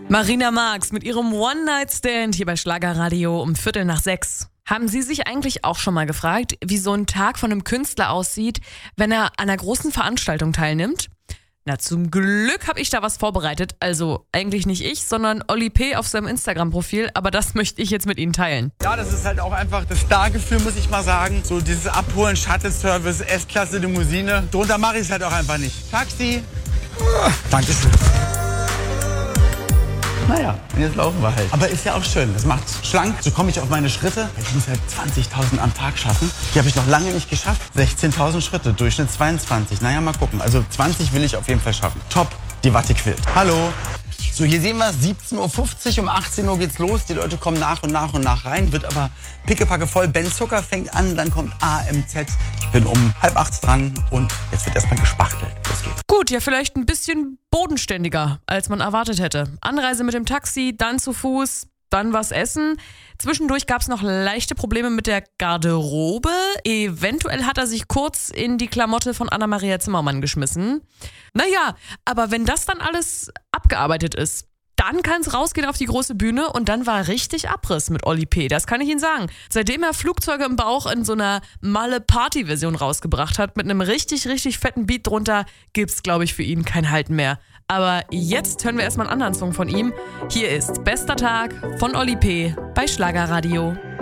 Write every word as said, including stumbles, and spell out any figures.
Marina Marx mit ihrem One-Night-Stand hier bei Schlagerradio um Viertel nach sechs. Haben Sie sich eigentlich auch schon mal gefragt, wie so ein Tag von einem Künstler aussieht, wenn er an einer großen Veranstaltung teilnimmt? Na, zum Glück habe ich da was vorbereitet. Also eigentlich nicht ich, sondern Oli P. auf seinem Instagram-Profil. Aber das möchte ich jetzt mit Ihnen teilen. Ja, das ist halt auch einfach das Stargefühl, muss ich mal sagen. So dieses Abholen, Shuttle-Service, S-Klasse, Limousine. Drunter mache ich es halt auch einfach nicht. Taxi. Ah, Dankeschön. Naja, und jetzt laufen wir halt. Aber ist ja auch schön, das macht schlank. So komme ich auf meine Schritte. Ich muss halt zwanzigtausend am Tag schaffen. Die habe ich noch lange nicht geschafft. sechzehntausend Schritte, Durchschnitt zweiundzwanzig. Naja, mal gucken. Also zwanzig will ich auf jeden Fall schaffen. Top, die Watte quillt. Hallo. So, hier sehen wir es, siebzehn Uhr fünfzig, um achtzehn Uhr geht's los. Die Leute kommen nach und nach und nach rein, wird aber pickepacke voll. Ben Zucker fängt an, dann kommt A M Z. Ich bin um halb acht dran und jetzt wird erstmal gespachtelt. Los geht's. Gut, ja vielleicht ein bisschen bodenständiger, als man erwartet hätte. Anreise mit dem Taxi, dann zu Fuß, dann was essen. Zwischendurch gab es noch leichte Probleme mit der Garderobe. Eventuell hat er sich kurz in die Klamotte von Anna-Maria Zimmermann geschmissen. Naja, aber wenn das dann alles abgearbeitet ist, dann kann es rausgehen auf die große Bühne und dann war richtig Abriss mit Oli P. Das kann ich Ihnen sagen. Seitdem er Flugzeuge im Bauch in so einer Malle-Party-Version rausgebracht hat, mit einem richtig, richtig fetten Beat drunter, gibt's, glaube ich, für ihn kein Halten mehr. Aber jetzt hören wir erstmal einen anderen Song von ihm. Hier ist Bester Tag von Oli P. bei Schlagerradio.